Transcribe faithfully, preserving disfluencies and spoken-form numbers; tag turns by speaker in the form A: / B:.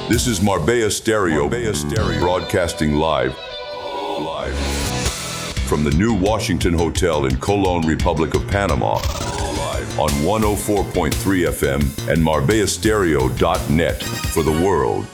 A: This is Marbella Stereo, Marbella Stereo, broadcasting live, live from the new Washington Hotel in Colón, Republic of Panama, live on one oh four point three F M and Marbella Stereo dot net for the world.